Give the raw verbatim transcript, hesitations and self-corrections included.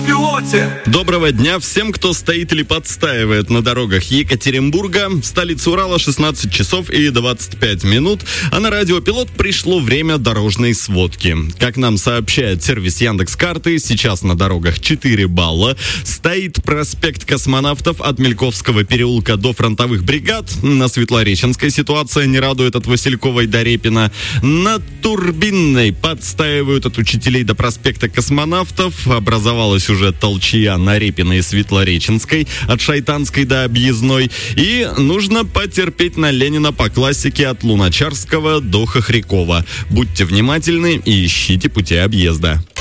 пилоте. Доброго дня всем, кто стоит или подстаивает на дорогах Екатеринбурга. В столице Урала шестнадцать часов и двадцать пять минут, а на радио Пилот пришло время дорожной сводки. Как нам сообщает сервис Яндекс.Карты, сейчас на дорогах четыре балла. Стоит проспект Космонавтов от Мельковского переулка до Фронтовых бригад. На Светлореченской ситуация не радует от Васильковой до Репина. На Турбинной подстаивают от учителей до проспекта Космонавтов. Образовалась уже толчья на Репиной и Светлореченской, от Шайтанской до Объездной. И нужно потерпеть на Ленина по классике от Луначарского до Хохрякова. Будьте внимательны и ищите пути объезда.